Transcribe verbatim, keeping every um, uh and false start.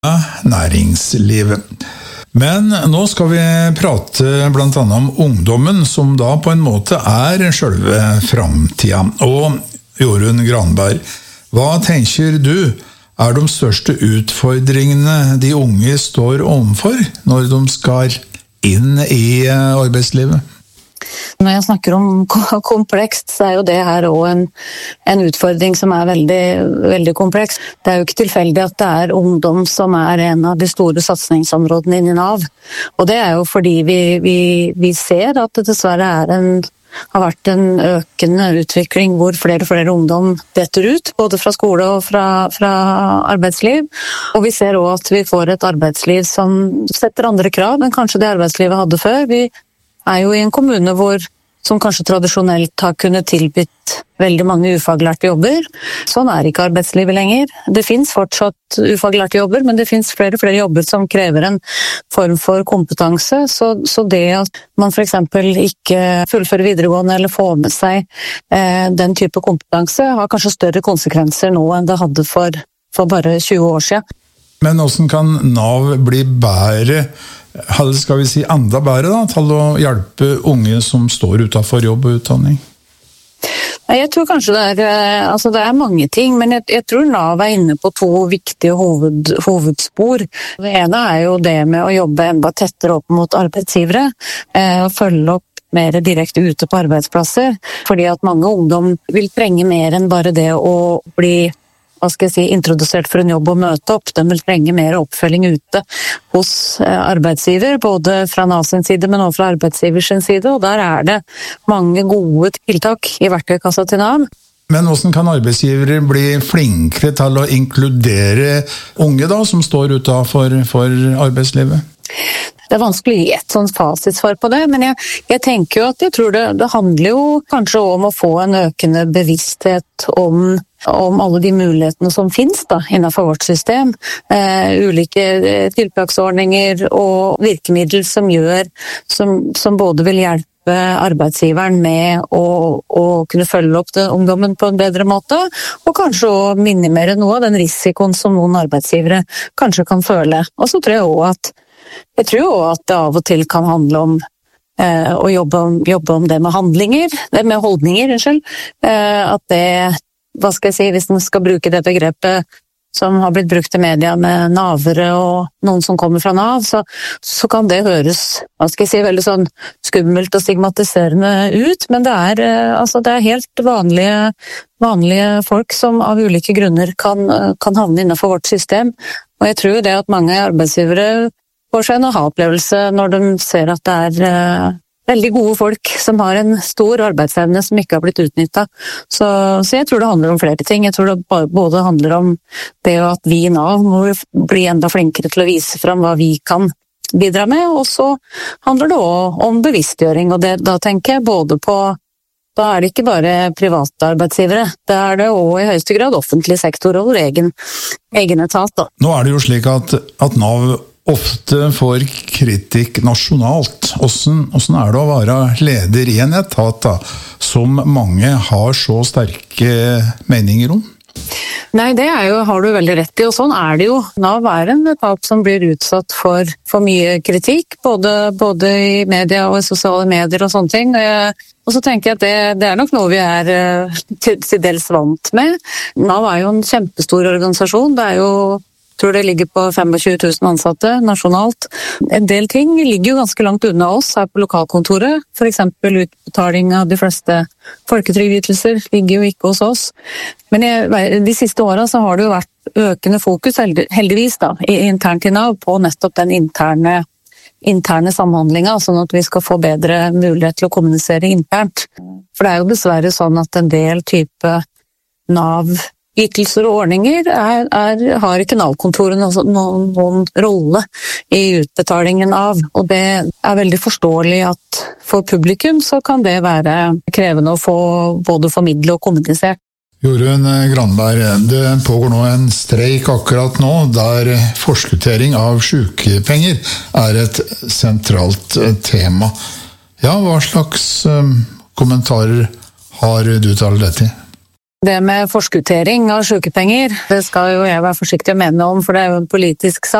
næringslivet. Men nå skal vi prate blant annet om ungdommen, som da på en måte er selve framtida. Og Jorunn Granberg, hva tenker du er de største utfordringene de unge står overfor når de skal inn i arbeidslivet? Når jeg snakker om komplekst, så er jo det her også en, en utfordring som er veldig, veldig kompleks. Det er jo ikke tilfeldig at det er ungdom som er en av de store satsingsområdene innen Nav. Og det er jo fordi vi, vi, vi ser at det dessverre er en, har vært en økende utvikling hvor flere og flere ungdom detter ut, både fra skole og fra, fra arbeidsliv. Og vi ser også at vi får et arbeidsliv som setter andre krav enn kanskje det arbeidslivet hadde før. Vi er jo i en kommune hvor, som kanskje tradisjonelt har kunnet tilbytt veldig mange ufaglærte jobber. Sånn er ikke arbeidslivet lenger. Det finnes fortsatt ufaglærte jobber, men det finnes flere og flere jobber som krever en form for kompetanse. Så, så det at man for eksempel ikke fullfører videregående eller får med seg eh, den type kompetanse, har kanskje større konsekvenser nå enn det hadde for, for bare tjue år siden. Men hvordan kan Nav bli bedre, eller skal vi si enda bedre da, til å hjelpe unge som står utenfor jobb og utdanning? Jeg tror kanskje det er, altså det er mange ting, men jeg, jeg tror Nav er inne på to viktige hoved, hovedspor. Det ene er jo det med å jobbe enda tettere opp mot arbeidsgivere, eh, og følge opp mer direkte ute på arbeidsplasser, fordi at mange ungdom vil trenge mer enn bare det å bli hva skal jeg si, introdusert for en jobb og møte opp. De vil trenge mer oppfølging ute hos arbeidsgiver, både fra Nav sin side, men også fra arbeidsgivers side, og der er det mange gode tiltak i verktøykassa til Nav. Men hvordan kan arbeidsgivere bli flinkere til å inkludere unge da, som står utenfor for arbeidslivet? Det er vanskelig å gi et sånt fasitsvar på det, men jeg, jeg tenker jo at jeg tror det, det handler jo kanskje om å få en økende bevissthet om, om alle de mulighetene som finnes da, innenfor vårt system. Eh, ulike tiltaksordninger og virkemidler som gjør, som, som både vil hjelpe arbeidsgiveren med å, å kunne følge opp det, ungdommen på en bedre måte, og kanskje å minimere noe av den risikoen som noen arbeidsgivere kanskje kan føle. Og så tror jeg også at Jeg tror jo at det av og til kan handle om eh, å jobbe om, jobbe om det med handlinger, det med holdninger, unnskyld. Eh, at det, hva skal jeg si, hvis man skal bruke det begrepet som har blitt brukt i media med navere og noen som kommer fra Nav, så, så kan det høres, hva skal jeg si, veldig sånn skummelt og stigmatiserende ut, men det er, eh, altså det er helt vanlige, vanlige folk som av ulike grunner kan, kan havne innenfor vårt system. Og jeg tror det at mange arbeidsgivere får seg en aha-opplevelse når de ser at det er uh, veldig gode folk som har en stor arbeidsevne som ikke har blitt utnyttet. Så, så jeg tror det handler om flere ting. Jeg tror det både handler om det at vi i Nav må bli enda flinkere til å vise frem hva vi kan bidra med, og så handler det også om bevisstgjøring, og det, da tenker jeg både på da er det ikke bare private arbeidsgivere, det er det også i høyeste grad offentlig sektor og vår egen, egen etat. Da. Nå er det jo slik at, at Nav ofte får kritikk nasjonalt. Hvordan, hvordan er det å være leder i en etat da, som mange har så sterke meninger om? Nei, det er jo, har du veldig rett i, og sånn er det jo. Nav er en etat som blir utsatt for, for mye kritikk, både, både i media og i sosiale medier og sånne ting. Og så tenker jeg at det, det er nok noe vi er til, til dels vant med. Nav er jo en kjempestor organisasjon, det er jo jeg tror det ligger på tjuefem tusen ansatte nasjonalt. En del ting ligger jo ganske langt unna oss her på lokalkontoret. For eksempel utbetaling av de fleste folketrygdytelser ligger jo ikke hos oss. Men jeg, de siste årene så har det jo vært økende fokus, heldigvis da, internt i Nav, på nettopp den interne, interne samhandlinga, sånn at vi skal få bedre mulighet til å kommunisere internt. For det er jo dessverre sånn at en del type Nav ytelser og ordninger er, er, har ikke Nav-kontorene noen, noen rolle i utbetalingen av, og det er veldig forståelig at for publikum så kan det være krevende å få både formidle og kommunisere. Jorunn Granberg, det pågår nå en streik akkurat nå, der forskuttering av sykepenger er et sentralt tema. Ja, hva slags kommentarer har du til dette? Det med forskuttering av sykepenger, det skal jo jeg være forsiktig å mene om, for det er jo en politisk sak.